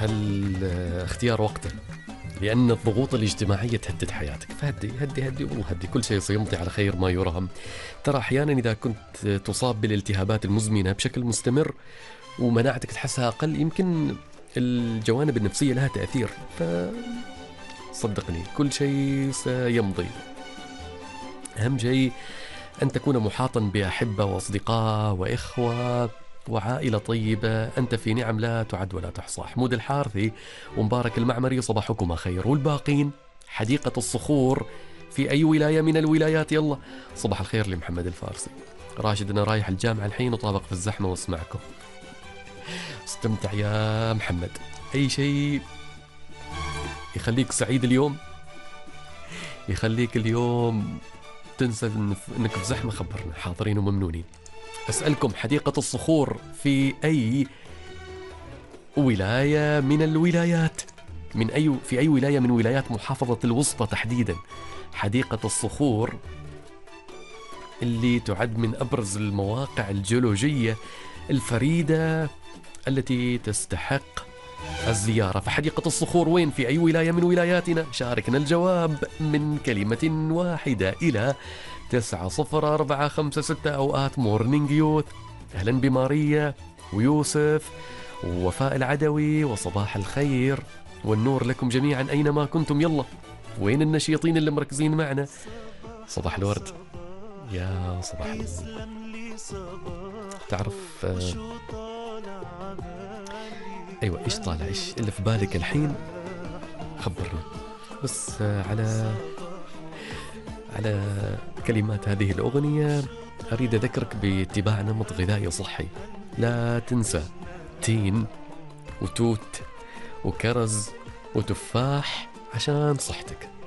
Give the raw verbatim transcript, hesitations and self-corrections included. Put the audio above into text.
هالاختيار وقته، لأن الضغوط الاجتماعية تهدد حياتك، فهدي هدي هدي والله هدي، كل شيء سيمضي على خير ما يرام. ترى أحيانا إذا كنت تصاب بالالتهابات المزمنة بشكل مستمر ومناعتك تحسها أقل، يمكن الجوانب النفسية لها تأثير، فصدقني كل شيء سيمضي. أهم شيء أن تكون محاطا بأحبة وأصدقاء وإخوة وعائلة طيبة. أنت في نعم لا تعد ولا تحصى. حمود الحارثي ومبارك المعمري صباحكما خير، والباقين حديقة الصخور في أي ولاية من الولايات يلا صباح الخير لمحمد الفارسي. راشد أنا رايح الجامعة الحين وطابق في الزحمة واسمعكم. استمتع يا محمد، أي شيء يخليك سعيد اليوم، يخليك اليوم تنسى أنك في زحمة، خبرنا، حاضرين وممنونين. أسألكم حديقة الصخور في أي ولاية من الولايات، من أي في أي ولاية من ولايات محافظة الوسطى تحديدا؟ حديقة الصخور اللي تعد من أبرز المواقع الجيولوجية الفريدة التي تستحق الزيارة. فحديقة الصخور وين في أي ولاية من ولاياتنا؟ شاركنا الجواب من كلمة واحدة إلى تسعة صفر أربعة خمسة ستة أوقات مورنينج يوث. أهلا بماريا ويوسف ووفاء العدوي، وصباح الخير والنور لكم جميعا أينما كنتم. يلا وين النشيطين اللي مركزين معنا؟ صباح الورد يا صباح الورد. تعرف آه أيوة إيش طالع، إيش اللي في بالك الحين؟ خبرنا بس. آه على على كلمات هذه الأغنية أريد أذكرك باتباع نمط غذائي صحي. لا تنسى تين وتوت وكرز وتفاح عشان صحتك.